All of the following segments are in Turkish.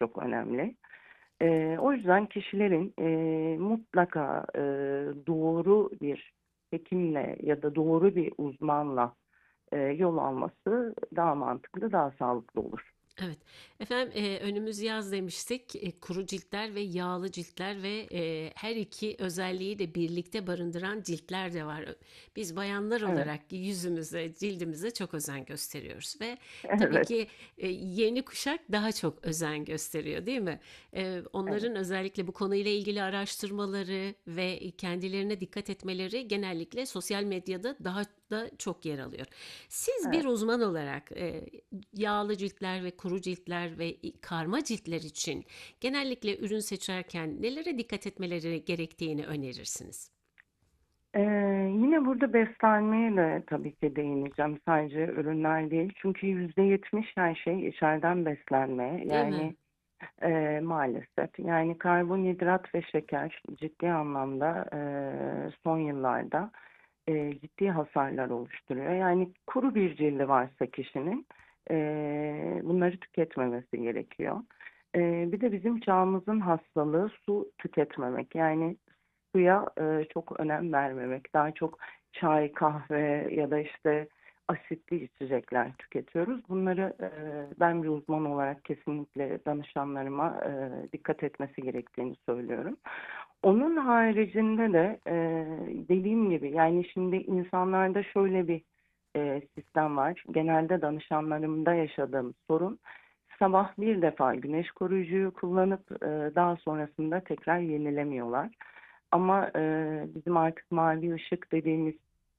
çok önemli. O yüzden kişilerin mutlaka doğru bir hekimle ya da doğru bir uzmanla yol alması daha mantıklı, daha sağlıklı olur. Evet. Efendim, önümüz yaz demiştik. Kuru ciltler ve yağlı ciltler ve her iki özelliği de birlikte barındıran ciltler de var. Biz bayanlar Evet, olarak yüzümüze, cildimize çok özen gösteriyoruz ve tabii evet, ki yeni kuşak daha çok özen gösteriyor, değil mi? evet, Onların özellikle bu konuyla ilgili araştırmaları ve kendilerine dikkat etmeleri genellikle sosyal medyada daha da çok yer alıyor. Siz bir evet. uzman olarak yağlı ciltler ve kuru ciltler ve karma ciltler için genellikle ürün seçerken nelere dikkat etmeleri gerektiğini önerirsiniz? Ee, Yine burada beslenmeye de tabii ki değineceğim. Sadece ürünler değil. Çünkü %70 her şey içeriden beslenme. Değil mi? Yani maalesef. Yani karbonhidrat ve şeker ciddi anlamda son yıllarda ciddi hasarlar oluşturuyor. Yani kuru bir cildi varsa kişinin bunları tüketmemesi gerekiyor. Bir de bizim çağımızın hastalığı su tüketmemek. Yani suya çok önem vermemek. Daha çok çay, kahve ya da işte asitli içecekler tüketiyoruz. Bunları ben bir uzman olarak kesinlikle danışanlarıma dikkat etmesi gerektiğini söylüyorum. Onun haricinde de dediğim gibi yani şimdi insanlarda şöyle bir sistem var. Genelde danışanlarımda yaşadığım sorun sabah bir defa güneş koruyucuyu kullanıp daha sonrasında tekrar yenilemiyorlar. Ama bizim artık mavi ışık dediğimiz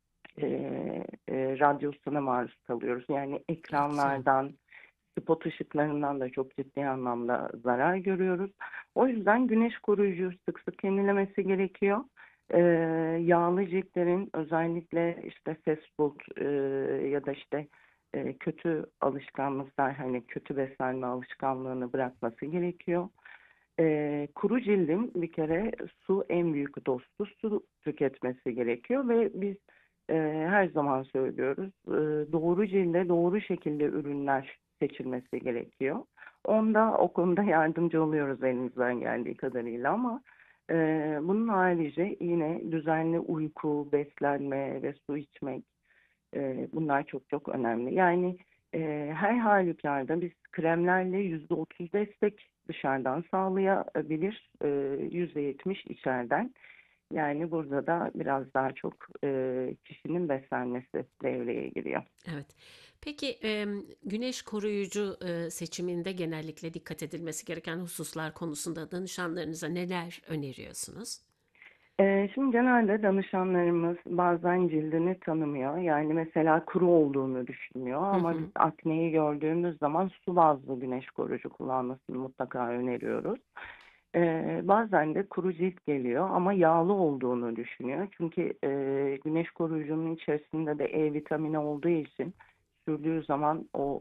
radyosuna maruz kalıyoruz. Yani Ekran. ekranlardan, spot ışıklarından da çok ciddi anlamda zarar görüyoruz. O yüzden güneş koruyucu sık sık yenilemesi gerekiyor. Ee, Yağlı ciltlerin özellikle işte fast food ya da işte kötü alışkanlıklar hani kötü beslenme alışkanlığını bırakması gerekiyor. Kuru cildin bir kere su en büyük dostu, su tüketmesi gerekiyor ve biz her zaman söylüyoruz doğru cilde doğru şekilde ürünler seçilmesi gerekiyor. O konuda yardımcı oluyoruz elimizden geldiği kadarıyla ama bunun harici yine düzenli uyku, beslenme ve su içmek bunlar çok çok önemli. Yani her halükarda biz kremlerle %30 destek dışarıdan sağlayabilir, %70 içeriden. Yani burada da biraz daha çok kişinin beslenmesi devreye giriyor. Evet. Peki güneş koruyucu seçiminde genellikle dikkat edilmesi gereken hususlar konusunda danışanlarınıza neler öneriyorsunuz? Şimdi genelde danışanlarımız bazen cildini tanımıyor. Yani mesela kuru olduğunu düşünüyor Hı ama biz hı. akneyi gördüğümüz zaman su bazlı güneş koruyucu kullanmasını mutlaka öneriyoruz. Bazen de kuru cilt geliyor ama yağlı olduğunu düşünüyor. Çünkü güneş koruyucunun içerisinde de E vitamini olduğu için sürdüğü zaman o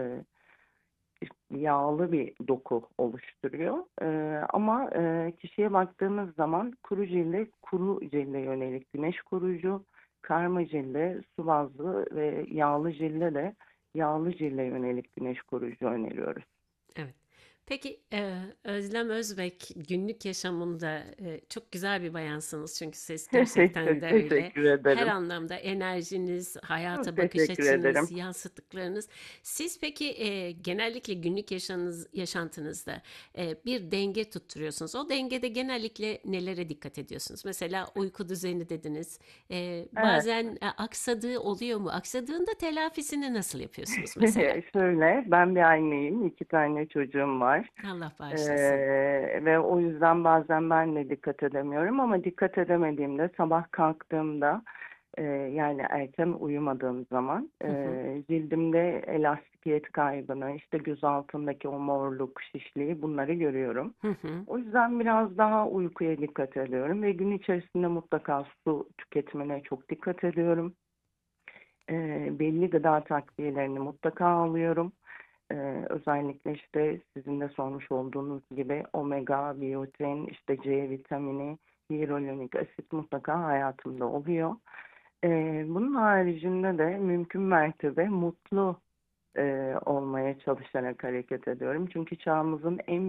yağlı bir doku oluşturuyor. Ama kişiye baktığımız zaman kuru cilde yönelik güneş koruyucu, karma cilde su bazlı ve yağlı cilde de yağlı cilde yönelik güneş koruyucu öneriyoruz. Evet. Peki Özlem Özbek günlük yaşamında çok güzel bir bayansınız çünkü siz gerçekten Teşekkür, de öyle. teşekkür Her ederim. anlamda enerjiniz, Çok hayata bakış teşekkür açınız, ederim. yansıttıklarınız. Siz peki genellikle günlük yaşantınızda bir denge tutturuyorsunuz. O dengede genellikle nelere dikkat ediyorsunuz? Mesela uyku düzeni dediniz. Evet. Bazen aksadığı oluyor mu? Aksadığında telafisini nasıl yapıyorsunuz mesela? Şöyle, ben bir anneyim, iki tane çocuğum var. Allah Ee, bağışlasın. Ve o yüzden bazen ben de dikkat edemiyorum ama dikkat edemediğimde sabah kalktığımda yani erken uyumadığım zaman Hı hı. cildimde elastikiyet kaybını, işte göz altındaki o morluk, şişliği bunları görüyorum. Hı hı. O yüzden biraz daha uykuya dikkat ediyorum ve gün içerisinde mutlaka su tüketimine çok dikkat ediyorum. Belli gıda takviyelerini mutlaka alıyorum. Özellikle işte sizin de sormuş olduğunuz gibi omega, biyotin, işte C vitamini, hyaluronik asit mutlaka hayatımda oluyor. Bunun haricinde de mümkün mertebe mutlu olmaya çalışarak hareket ediyorum. Çünkü çağımızın en